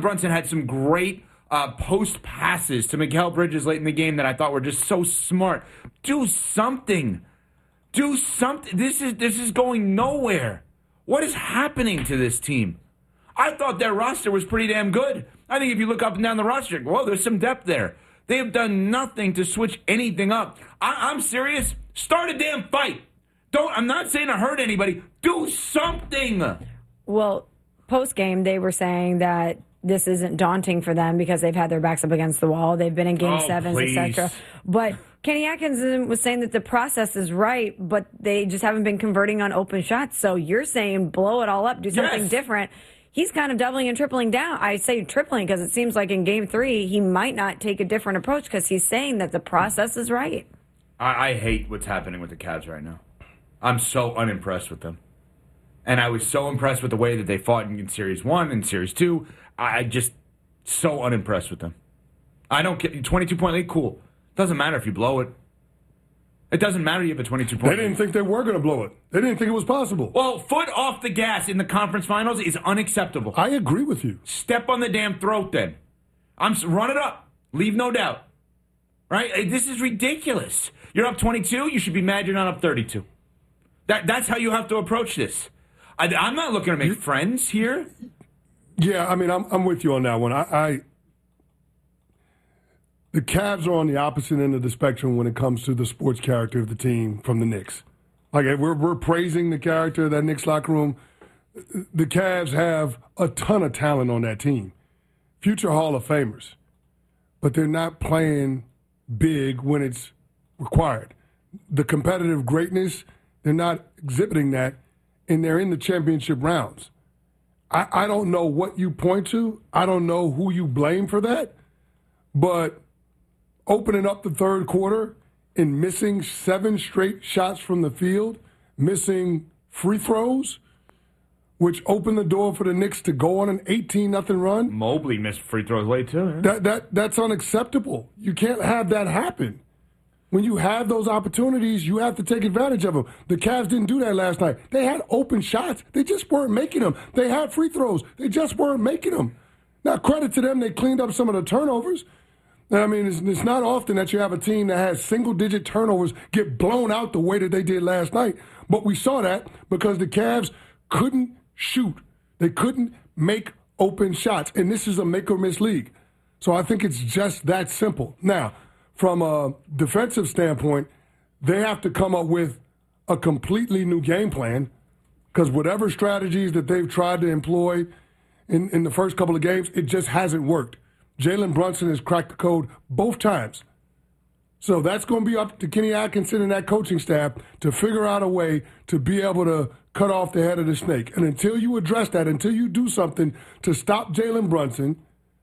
Brunson had some great post passes to Mikal Bridges late in the game that I thought were just so smart. Do something. Do something. This is going nowhere. What is happening to this team? I thought their roster was pretty damn good. I think if you look up and down the roster, well, there's some depth there. They have done nothing to switch anything up. I'm serious. Start a damn fight. I'm not saying to hurt anybody. Do something. Well, post-game, they were saying that this isn't daunting for them because they've had their backs up against the wall. They've been in Game 7s, etc. But Kenny Atkinson was saying that the process is right, but they just haven't been converting on open shots. So you're saying blow it all up, do something different. He's kind of doubling and tripling down. I say tripling because it seems like in Game 3 he might not take a different approach because he's saying that the process is right. I hate what's happening with the Cavs right now. I'm so unimpressed with them. And I was so impressed with the way that they fought in Series 1 and Series 2. I just so unimpressed with them. I don't get 22-point lead, cool. Doesn't matter if you blow it. It doesn't matter you have a 22-point lead. They didn't think they were going to blow it. They didn't think it was possible. Well, foot off the gas in the conference finals is unacceptable. I agree with you. Step on the damn throat then. Run it up. Leave no doubt. Right? This is ridiculous. You're up 22, you should be mad you're not up 32. That's how you have to approach this. I'm not looking to make friends here. Yeah, I mean, I'm with you on that one. The Cavs are on the opposite end of the spectrum when it comes to the sports character of the team from the Knicks. Like, we're praising the character of that Knicks locker room. The Cavs have a ton of talent on that team. Future Hall of Famers. But they're not playing big when it's required. The competitive greatness, they're not exhibiting that, and they're in the championship rounds. I don't know what you point to. I don't know who you blame for that. But opening up the third quarter and missing 7 straight shots from the field, missing free throws, which opened the door for the Knicks to go on an 18-0 run. Mobley missed free throws late, too. Yeah. That's unacceptable. You can't have that happen. When you have those opportunities, you have to take advantage of them. The Cavs didn't do that last night. They had open shots. They just weren't making them. They had free throws. They just weren't making them. Now, credit to them, they cleaned up some of the turnovers. I mean, it's not often that you have a team that has single-digit turnovers get blown out the way that they did last night. But we saw that because the Cavs couldn't shoot. They couldn't make open shots. And this is a make-or-miss league. So I think it's just that simple. Now, from a defensive standpoint, they have to come up with a completely new game plan because whatever strategies that they've tried to employ in the first couple of games, it just hasn't worked. Jalen Brunson has cracked the code both times. So that's going to be up to Kenny Atkinson and that coaching staff to figure out a way to be able to cut off the head of the snake. And until you address that, until you do something to stop Jalen Brunson,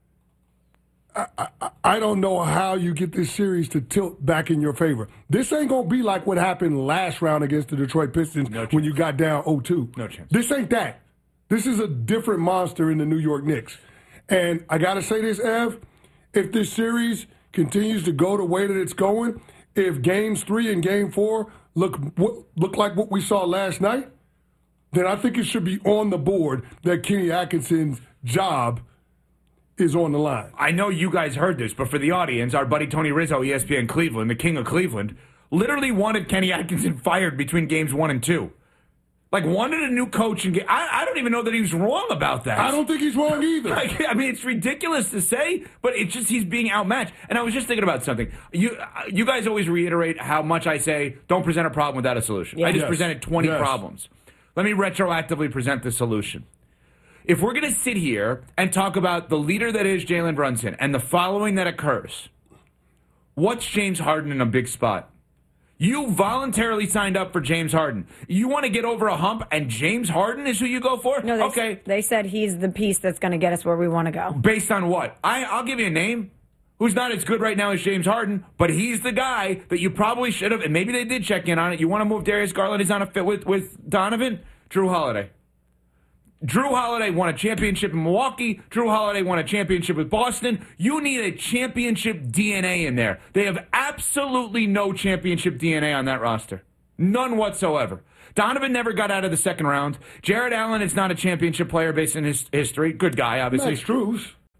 I don't know how you get this series to tilt back in your favor. This ain't going to be like what happened last round against the Detroit Pistons when you got down 0-2. No chance. This ain't that. This is a different monster in the New York Knicks. And I got to say this, Ev, if this series continues to go the way that it's going, if Games 3 and Game 4 look like what we saw last night, then I think it should be on the board that Kenny Atkinson's job is on the line. I know you guys heard this, but for the audience, our buddy Tony Rizzo, ESPN Cleveland, the king of Cleveland, literally wanted Kenny Atkinson fired between Games 1 and 2. Like, wanted a new coach. And I don't even know that he was wrong about that. I don't think he's wrong either. I mean, it's ridiculous to say, but it's just he's being outmatched. And I was just thinking about something. You guys always reiterate how much I say, don't present a problem without a solution. Yeah. I just presented 20 problems. Let me retroactively present the solution. If we're going to sit here and talk about the leader that is Jalen Brunson and the following that occurs, what's James Harden in a big spot? You voluntarily signed up for James Harden. You want to get over a hump, and James Harden is who you go for? No, okay. They said he's the piece that's going to get us where we want to go. Based on what? I'll give you a name. Who's not as good right now as James Harden, but he's the guy that you probably should have, and maybe they did check in on it. You want to move Darius Garland? He's on a fit with Donovan? Drew Holiday. Drew Holiday won a championship in Milwaukee. Drew Holiday won a championship with Boston. You need a championship DNA in there. They have absolutely no championship DNA on that roster. None whatsoever. Donovan never got out of the second round. Jared Allen is not a championship player based on his history. Good guy, obviously. Max Strus.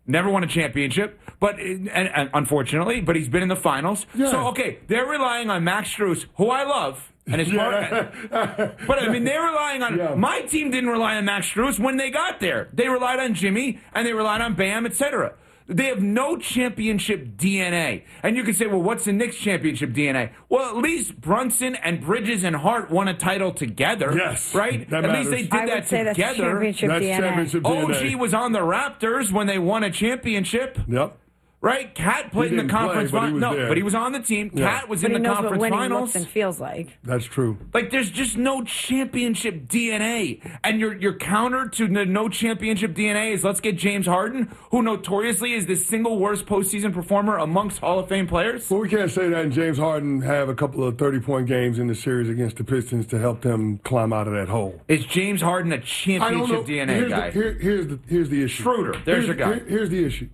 Never won a championship, and unfortunately, but he's been in the finals. Yeah. So, okay, they're relying on Max Strus, who I love, and his but, I mean, they're relying on... Yeah. My team didn't rely on Max Strus when they got there. They relied on Jimmy, and they relied on Bam, etc. They have no championship DNA. And you can say, well, what's the Knicks championship DNA? Well, at least Brunson and Bridges and Hart won a title together. Yes. Right? At least they did that together. That's championship DNA. OG was on the Raptors when they won a championship. Yep. Right? Cat played in the conference finals. But he was on the team. Cat was in the conference finals. Looks and feels like. That's true. Like, there's just no championship DNA. And your counter to the no championship DNA is let's get James Harden, who notoriously is the single worst postseason performer amongst Hall of Fame players. Well, we can't say that and James Harden have a couple of 30-point games in the series against the Pistons to help them climb out of that hole. Is James Harden a championship DNA guy? Here's the issue. Schroeder, there's your guy. Here's the issue.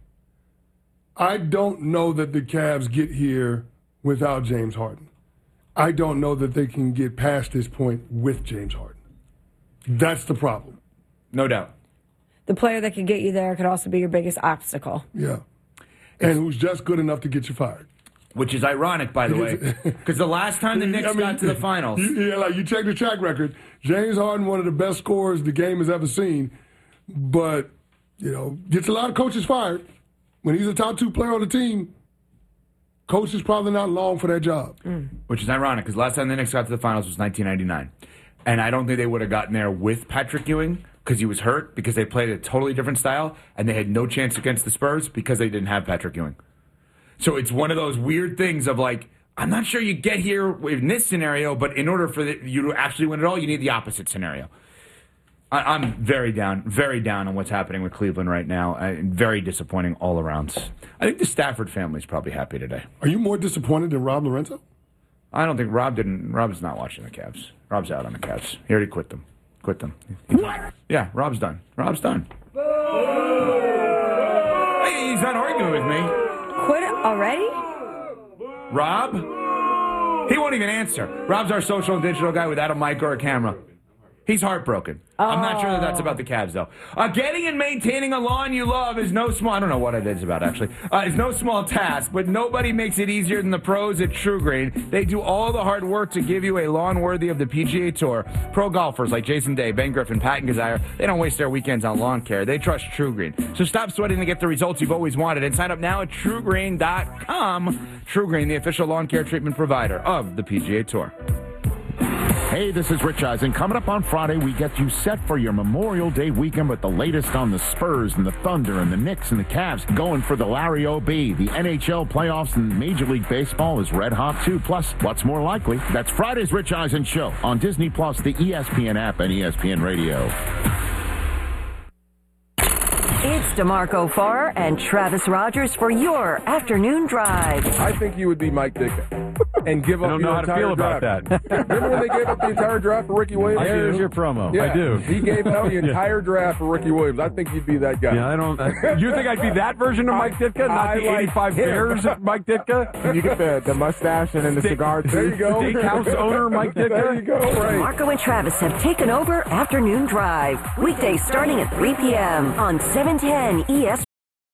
I don't know that the Cavs get here without James Harden. I don't know that they can get past this point with James Harden. That's the problem. No doubt. The player that could get you there could also be your biggest obstacle. Yeah. And who's just good enough to get you fired. Which is ironic, by the way, because the last time the Knicks got to the finals. You check the track record. James Harden, one of the best scorers the game has ever seen, but, gets a lot of coaches fired. When he's a top 2 player on the team, coach is probably not long for that job. Which is ironic, because last time the Knicks got to the finals was 1999. And I don't think they would have gotten there with Patrick Ewing, because he was hurt, because they played a totally different style, and they had no chance against the Spurs because they didn't have Patrick Ewing. So it's one of those weird things of like, I'm not sure you get here in this scenario, but in order for you to actually win it all, you need the opposite scenario. I'm very down on what's happening with Cleveland right now. Very disappointing all around. I think the Stafford family's probably happy today. Are you more disappointed than Rob Lorenzo? I don't think Rob's not watching the Cavs. Rob's out on the Cavs. He already quit them. What? Yeah, Rob's done. Hey, he's not arguing with me. Quit already? Rob? He won't even answer. Rob's our social and digital guy without a mic or a camera. He's heartbroken. I'm not sure that's about the Cavs, though. Getting and maintaining a lawn you love is no small... I don't know what it is about, actually. It's no small task, but nobody makes it easier than the pros at TruGreen. They do all the hard work to give you a lawn worthy of the PGA Tour. Pro golfers like Jason Day, Ben Griffin, Patton Kazire, they don't waste their weekends on lawn care. They trust TruGreen. So stop sweating to get the results you've always wanted and sign up now at TruGreen.com. TruGreen, the official lawn care treatment provider of the PGA Tour. Hey, this is Rich Eisen. Coming up on Friday, we get you set for your Memorial Day weekend with the latest on the Spurs and the Thunder and the Knicks and the Cavs going for the Larry O.B. The NHL playoffs and Major League Baseball is red hot, too. Plus, what's more likely? That's Friday's Rich Eisen Show on Disney+, the ESPN app, and ESPN Radio. It's DeMarco Farr and Travis Rogers for your afternoon drive. I think you would be Mike Ditka and give up the entire draft. I don't know how to feel about that. Remember when they gave up the entire draft for Ricky Williams? There's your promo. Yeah, I do. He gave up the entire draft for Ricky Williams. I think you'd be that guy. Yeah, I don't. You think I'd be that version of Mike Ditka, not the 85 Bears Mike Ditka? You get the mustache and then the cigar too. There you go. Steakhouse owner Mike Ditka. There you go. Right. Marco and Travis have taken over Afternoon Drive. Weekdays starting at 3 p.m. on 710 ESPN.